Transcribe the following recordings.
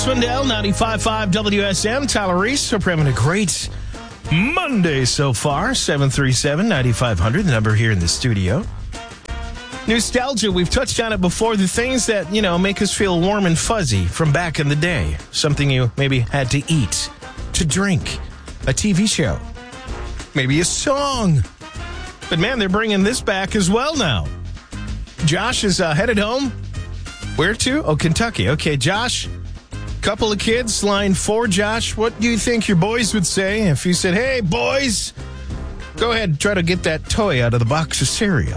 Swindell, 95.5 WSM. Tyler Reese. Hope you're having a great Monday so far. 737-9500, the number here in the studio. Nostalgia, we've touched on it before. The things that, make us feel warm and fuzzy from back in the day. Something you maybe had to eat, to drink, a TV show, maybe a song. But man, they're bringing this back as well now. Josh is headed home. Where to? Oh, Kentucky. Okay, Josh, couple of kids, line 4. Josh, what do you think your boys would say if you said, hey, boys, go ahead and try to get that toy out of the box of cereal?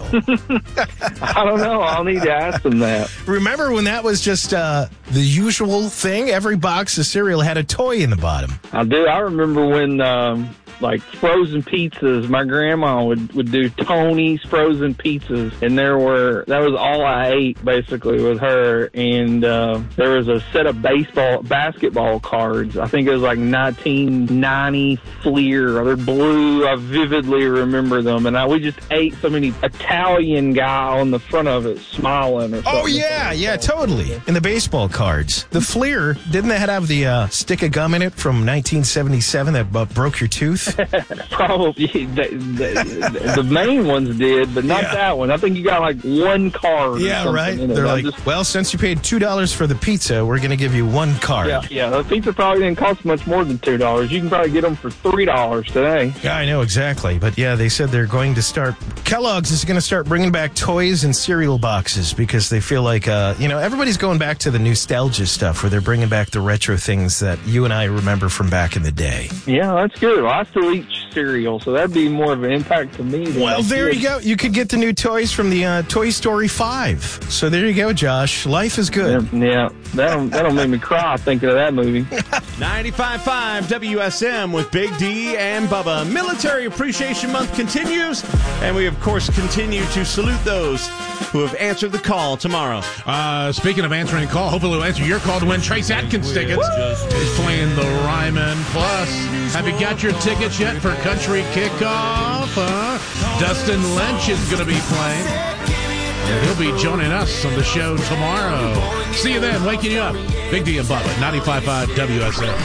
I don't know. I'll need to ask them that. Remember when that was just the usual thing? Every box of cereal had a toy in the bottom. I do. I remember when, frozen pizzas, my grandma would do Tony's frozen pizzas, and that was all I ate, basically, with her. And there was a set of basketball cards. I think it was like 1990 Fleer. They're blue. I vividly remember them. And we just ate so many Italian guy on the front of it smiling or something. Oh, yeah, totally. And the baseball cards. The Fleer, didn't that have the stick of gum in it from 1977 that broke your tooth? Probably. The main ones did, but not that one. I think you got like one card. Yeah, right. They're like, well, since you paid $2 for the pizza, we're going to give you one card. Yeah. The pizza probably didn't cost much more than $2. You can probably get them for $3 today. Yeah, I know exactly. But yeah, they said they're going to start. Kellogg's is going to start bringing back toys and cereal boxes because they feel like, everybody's going back to the nostalgia stuff where they're bringing back the retro things that you and I remember from back in the day. Yeah, that's good. Well, I still eat cereal, so that'd be more of an impact to me. Well, there you go. You could get the new toys from the Toy Story 5. So there you go, Josh. Life is good. Yeah. That'll make me cry thinking of that movie. 95.5 WSM with Big D and Bubba. Military Appreciation Month continues, and we, of course, continue to salute those who have answered the call tomorrow. Speaking of answering a call, hopefully we'll answer your call to win Trace Adkins tickets. He's playing the Ryman Plus. Have you got your tickets yet for Country Kickoff? Dustin Lynch is going to be playing. And he'll be joining us on the show tomorrow. See you then, waking you up. Big D and Bubba, 95.5 WSM.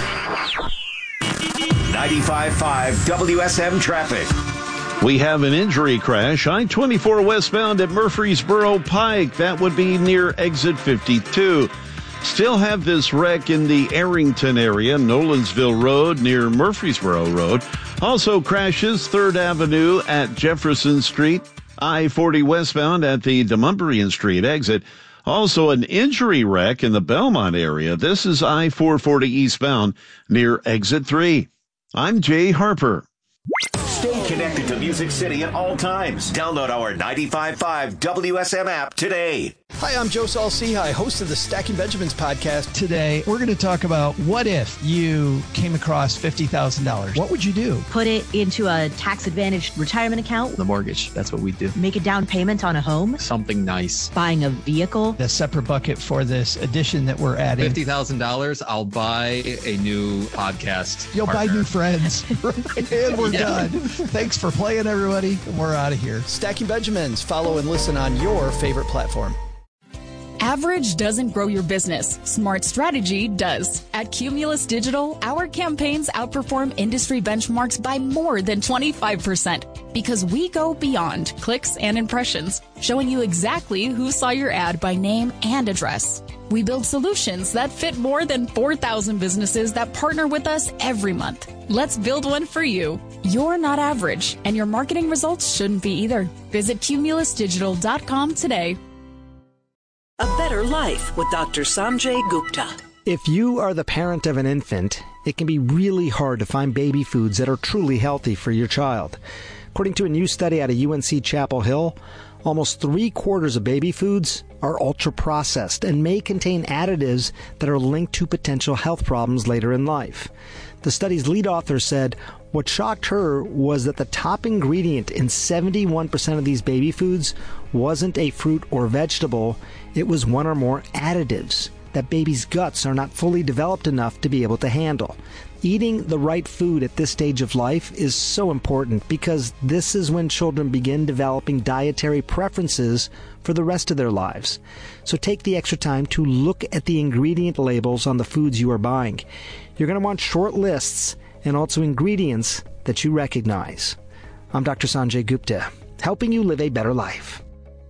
95.5 WSM traffic. We have an injury crash. I-24 westbound at Murfreesboro Pike. That would be near exit 52. Still have this wreck in the Arrington area, Nolensville Road near Murfreesboro Road. Also crashes 3rd Avenue at Jefferson Street. I-40 westbound at the Demumbrian Street exit. Also an injury wreck in the Belmont area. This is I-440 eastbound near exit 3. I'm Jay Harper. Stay connected to Music City at all times. Download our 95.5 WSM app today. Hi, I'm Joe Saul-Sehy, host of the Stacking Benjamins podcast. Today, we're going to talk about what if you came across $50,000. What would you do? Put it into a tax-advantaged retirement account. The mortgage, that's what we do. Make a down payment on a home. Something nice. Buying a vehicle. A separate bucket for this edition that we're adding. $50,000, I'll buy a new podcast. You'll partner. buy new friends. And we're done. Thanks for playing, everybody. We're out of here. Stacking Benjamins. Follow and listen on your favorite platform. Average doesn't grow your business. Smart strategy does. At Cumulus Digital, our campaigns outperform industry benchmarks by more than 25% because we go beyond clicks and impressions, showing you exactly who saw your ad by name and address. We build solutions that fit more than 4,000 businesses that partner with us every month. Let's build one for you. You're not average, and your marketing results shouldn't be either. Visit cumulusdigital.com today. A Better Life with Dr. Sanjay Gupta. If you are the parent of an infant, it can be really hard to find baby foods that are truly healthy for your child. According to a new study out of UNC Chapel Hill, almost 3/4 of baby foods are ultra-processed and may contain additives that are linked to potential health problems later in life. The study's lead author said what shocked her was that the top ingredient in 71% of these baby foods wasn't a fruit or vegetable, it was one or more additives. that babies' guts are not fully developed enough to be able to handle. Eating the right food at this stage of life is so important because this is when children begin developing dietary preferences for the rest of their lives. So take the extra time to look at the ingredient labels on the foods you are buying. You're going to want short lists and also ingredients that you recognize. I'm Dr. Sanjay Gupta, helping you live a better life.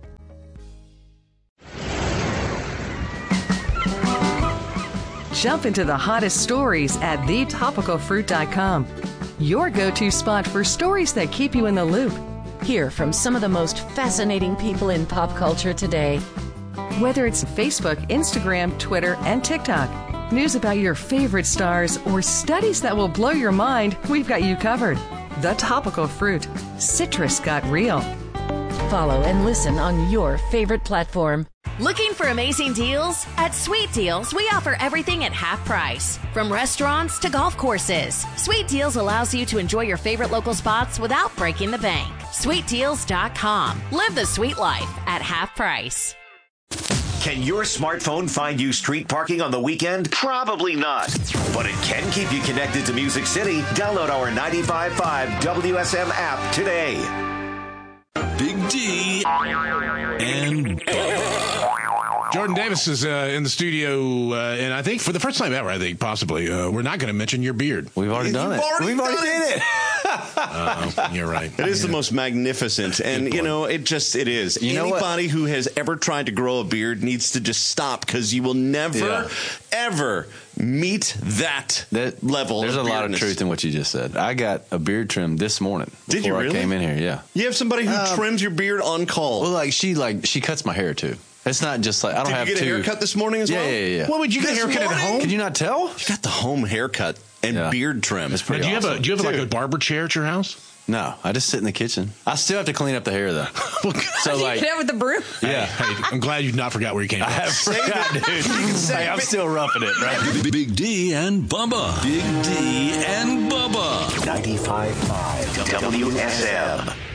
Jump into the hottest stories at thetopicalfruit.com. Your go-to spot for stories that keep you in the loop. Hear from some of the most fascinating people in pop culture today. Whether it's Facebook, Instagram, Twitter, and TikTok, news about your favorite stars, or studies that will blow your mind, we've got you covered. The Topical Fruit. Citrus got real. Follow and listen on your favorite platform. Looking for amazing deals? At Sweet Deals, we offer everything at half price. From restaurants to golf courses, Sweet Deals allows you to enjoy your favorite local spots without breaking the bank. SweetDeals.com. Live the sweet life at half price. Can your smartphone find you street parking on the weekend? Probably not. But it can keep you connected to Music City. Download our 95.5 WSM app today. Big D and Jordan Davis is in the studio, and I think for the first time ever, possibly, we're not going to mention your beard. We've already done it. We've already did it. You're right. It is the most magnificent, and it is. Anybody who has ever tried to grow a beard needs to just stop, because you will never, ever meet that level. There's of a lot of truth in what you just said. I got a beard trim this morning. Did you really? I came in here, yeah. You have somebody who trims your beard on call. Well, she cuts my hair too. It's not just like I don't have to. Did you get a haircut this morning as well? Yeah. What would you get a haircut at home? Can you not tell? You got the home haircut and beard trim. It's pretty awesome. Do you have like a barber chair at your house? No, I just sit in the kitchen. I still have to clean up the hair though. So you get out with the broom. Yeah. Hey, I'm glad you've not forgot where you came from. I forgot, dude. Hey, I'm still roughing it, right? Big D and Bubba. Big D and Bubba. 95.5 WSM.